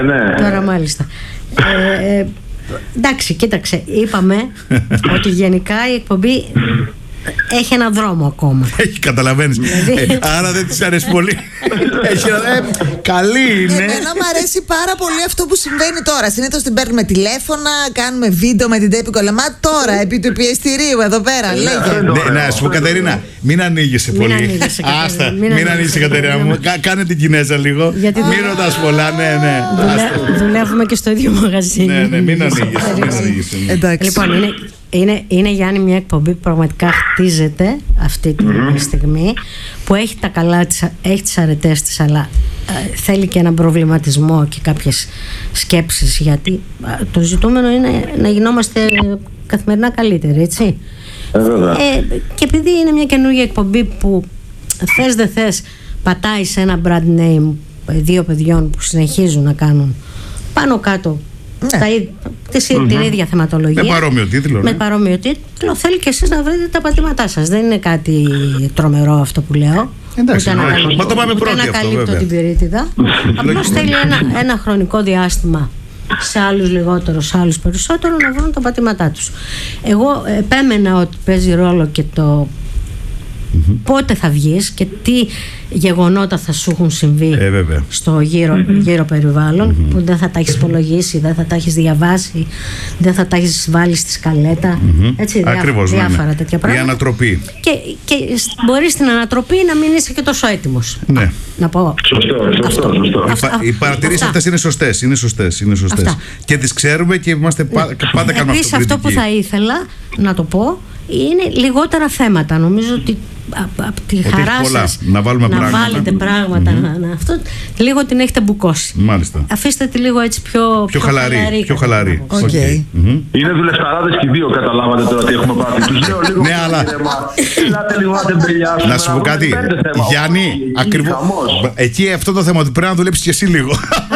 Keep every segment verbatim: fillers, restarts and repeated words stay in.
ναι. Τώρα μάλιστα. Ε, ε, εντάξει, κοίταξε, είπαμε ότι γενικά η εκπομπή έχει ένα δρόμο ακόμα. Έχει, καταλαβαίνεις. Δηλαδή... ε, άρα δεν της αρέσει πολύ. Έχει, ε, καλή είναι. Εμένα μου αρέσει πάρα πολύ αυτό που συμβαίνει τώρα. Συνήθως την παίρνουμε τηλέφωνα, κάνουμε βίντεο με την Τέπη Κολεμά. Τώρα, επί του πιεστηρίου εδώ πέρα. Λέγε. Ναι, να σου πω, Κατερίνα, μην ανοίγεσαι πολύ. Άστα, μην ανοίγεσαι, Κατερίνα μου. Κάνε την Κινέζα λίγο. Μην ρωτάς πολλά, ναι, ναι. Δουλεύουμε και στο ίδιο μαγαζί. Ναι, ναι, μην ανοίγεσαι. Λοιπόν, είναι. Είναι, είναι Γιάννη μια εκπομπή που πραγματικά χτίζεται αυτή τη mm-hmm. στιγμή, που έχει τα καλά της, έχει τις αρετές της, αλλά ε, θέλει και έναν προβληματισμό και κάποιες σκέψεις, γιατί ε, το ζητούμενο είναι να γινόμαστε καθημερινά καλύτεροι, έτσι. Ε, ε, και επειδή είναι μια καινούργια εκπομπή που θες δεν θες πατάει σε ένα brand name δύο παιδιών που συνεχίζουν να κάνουν πάνω κάτω ναι. τα, mm-hmm. την ίδια θεματολογία. Με παρόμοιο τίτλο. Με παρόμοιο τίτλο. Θέλει και εσείς να βρείτε τα πατήματά σας. Δεν είναι κάτι τρομερό αυτό που λέω. Εντάξει, ούτε ναι, μα το πάμε πρώτοι αυτό, ανακαλύπτω βέβαια. την πυρίτιδα. Απλώς θέλει ένα, ένα χρονικό διάστημα, σε άλλους λιγότερο, σε άλλους περισσότερο, να βρουν τα πατήματά τους. Εγώ επέμενα ότι παίζει ρόλο και το mm-hmm. πότε θα βγεις και τι γεγονότα θα σου έχουν συμβεί ε, στο γύρο, mm-hmm. γύρο περιβάλλον mm-hmm. που δεν θα τα έχεις υπολογίσει, δεν θα τα έχεις διαβάσει, δεν θα τα έχεις βάλει στη σκαλέτα. Mm-hmm. Έτσι, ακριβώς, διάφορα, διάφορα ναι. τέτοια πράγματα. Η ανατροπή. Και, και μπορεί στην ανατροπή να μην είσαι και τόσο έτοιμος. Ναι. Να πω. Σωστό, σωστό, αυτό. σωστό. Αυτά, οι, οι παρατηρήσεις αυτές είναι σωστές. Είναι σωστές, είναι σωστές. Και τις ξέρουμε και είμαστε πά, πάντα κάνουμε Επίσης, αυτό που θα ήθελα να το πω είναι λιγότερα θέματα. Νομίζω ότι από απ τη χαρά σας να, βάλουμε να πράγματα. βάλετε πράγματα mm-hmm. να, να, αυτό, λίγο την έχετε μπουκώσει. Μάλιστα. Αφήστε τη λίγο έτσι πιο, πιο, πιο χαλαρή, χαλαρή, πιο χαλαρή. Okay. Okay. Mm-hmm. Είναι δουλευταράδες και οι δύο, καταλάβατε τώρα τι έχουμε πάθει. Τους λέω λίγο ναι, αλλά... Ελάτε λίγο να τεμπελιάσουμε. Να σου πω κάτι, Γιάννη, ακριβώς εκεί αυτό το θέμα ότι πρέπει να δουλέψεις και εσύ λίγο.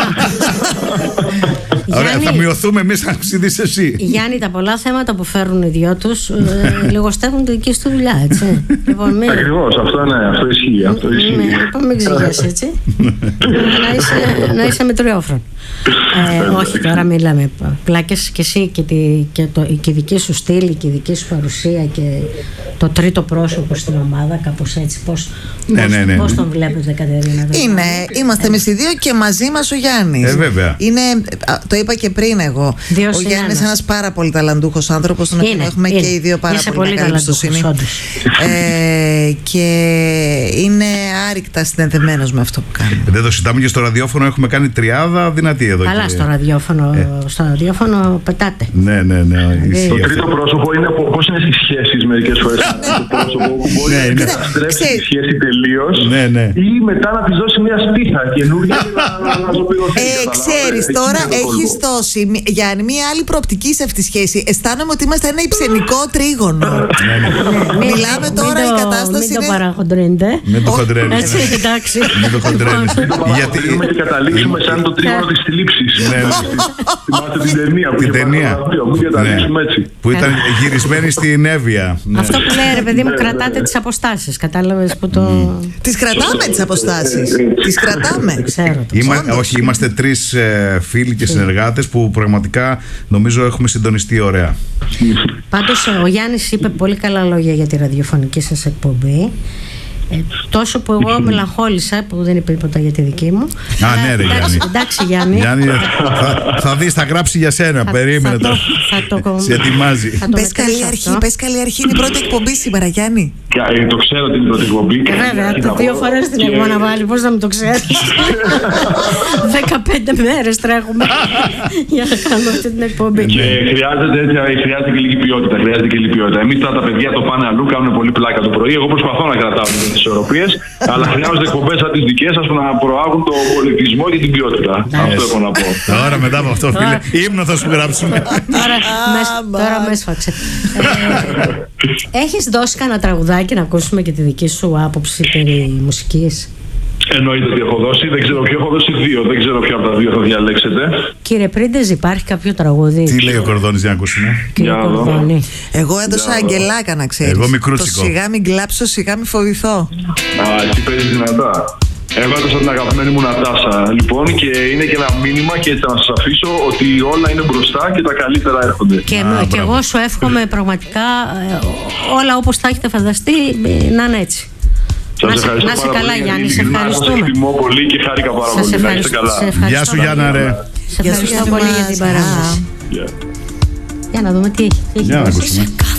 Ωραία, θα μειωθούμε εμείς αν ξυδείς εσύ. Γιάννη, τα πολλά θέματα που φέρουν οι δυο τους ε, λιγοστεύουν εκεί στη δουλειά, έτσι. Λοιπόν, μην... Ακριβώς, αυτό ναι, αυτό ισχύει. Αυτό ισχύει. Ναι, λοιπόν, μην ξηγέσαι, έτσι. να, είσαι, να είσαι μετριόφρον. ε, όχι, τώρα μιλάμε πλάκες και εσύ και, τη, και, το, και η δική σου στήλη και η δική σου παρουσία και το τρίτο πρόσωπο στην ομάδα, κάπως έτσι. Πώς, ναι, πώς, ναι, ναι. πώς τον βλέπετε, Κατερίνα? Είναι, είμαστε εμείς οι δύο και μαζί μας ο Γιάννης. Ε, βέβαια. Είναι, το είπα και πριν εγώ. Δύο ο Γιάννης είναι ένας πάρα πολύ ταλαντούχος άνθρωπος, τον οποίο έχουμε είναι. και οι δύο πάρα Είσαι πολύ μεγάλη εμπιστοσύνη. ε, και είναι άρρηκτα συνδεδεμένος με αυτό που κάνουμε. Δεν το συζητάμε και στο ραδιόφωνο, έχουμε κάνει τριάδα δυνατή εδώ. Καλά, και... στο ραδιόφωνο, ε. στο ραδιόφωνο πετάτε. Ναι, ναι, ναι. Το τρίτο πρόσωπο είναι πώς είναι στις σχέσεις μερικές φορές. Το πρόσωπο που μπορεί ναι, να στρέψει τη σχέση τελείως ναι, ναι. ή μετά να της δώσει μια σπίθα καινούργια και να ζωοποιηθεί. Ε, ξέρεις, τώρα έχεις δώσει, Γιάννη, μια άλλη προοπτική σε αυτή τη σχέση. Αισθάνομαι ότι είμαστε ένα υψενικό τρίγωνο. Μιλάμε τώρα, η κατάσταση είναι... Μην το παραχοντρένετε. Μην το χοντρένετε. Έτσι, εντάξει. Μην το χοντρένετε. Γιατί και καταλήξουμε σαν το τρίγωνο της θλίψης. Θυμάστε την ταινία που είχε μην καταλήξουμε έτσι. Που ήταν γυρισμένη στην Εύβοια. Αυτό που λέει, ρε παιδί μου, κρατάτε τις αποστάσεις. Κατάλαβες που το... Τις κρατάμε τις αποστάσεις. Τις κρατάμε. Ξέρω. Όχι, είμαστε τρεις φίλοι και συνεργάτες που πραγματικά νομίζω έχουμε συντονιστεί ωραία. Πάντως ο Γιάννης είπε πολύ καλά λόγια για τη ραδιοφωνική σας εκπομπή. Ε, τόσο που εγώ μελαγχόλησα που δεν είπε τίποτα για τη δική μου. Α, ναι, ρε Γιάννη. Εντάξει, Γιάννη. Γιάννη θα, θα δεις, θα γράψει για σένα. Θα, περίμενε το. Θα το σε ετοιμάζει. Πες καλή αρχή, πες καλή αρχή. Είναι η πρώτη εκπομπή σήμερα, Γιάννη. Το ξέρω την πρώτη εκπομπή. Βέβαια, το δύο φορές την έχουμε αναβάλει. Πώς να μην το ξέρεις? δεκαπέντε μέρες τρέχουμε για να κάνουμε αυτή την εκπομπή. Χρειάζεται και λίγη ποιότητα. Χρειάζεται και λίγη ποιότητα. Εμείς τώρα τα παιδιά το πάνε αλλού, κάνουν πολύ πλάκα το πρωί. Εγώ προσπαθώ να κρατάω τις ισορροπίες, αλλά χρειάζονται εκπομπές σαν τις δικές σας που να προάγουν τον πολιτισμό και την ποιότητα. Αυτό έχω να πω. Τώρα μετά από αυτό, φίλε, ύμνο θα σου γράψουμε. Τώρα με έσφαξε. Έχεις δώσει κανένα τραγουδάκι να ακούσουμε και τη δική σου άποψη περί μουσικής? Εννοείται ότι έχω δώσει, δεν ξέρω ποιο, έχω δώσει δύο, δεν ξέρω ποιο από τα δύο θα διαλέξετε. Κύριε Πρίντεζ, υπάρχει κάποιο τραγούδι? Τι λέει ο Κορδόνης για να ακούσουμε? Κύριε Κορδόνη. Εγώ έδωσα Αγγελάκα, να ξέρεις. Εγώ Μικρούτσικο. Το σιγά μην κλάψω, σιγά μην φοβηθώ. Α, εσύ παίζεις δυνατά. Εγώ έδωσα την αγαπημένη μου Νατάσα. Λοιπόν, και είναι και ένα μήνυμα και έτσι να σας αφήσω ότι όλα είναι μπροστά και τα καλύτερα έρχονται. Και, Α, και εγώ σου εύχομαι πραγματικά όλα όπως τα έχετε φανταστεί να είναι έτσι. Σας να, ευχαριστώ να είσαι πάρα καλά, πολύ, Γιάννη, σε ευχαριστούμε. Σας εκτιμώ πολύ και χάρηκα πάρα σας πολύ. Να είστε καλά. Γεια σου, Γιάννα, ρε. Σε ευχαριστώ πολύ για την παράδοση. Yeah. Για να δούμε τι έχει. Για να ακούσουμε.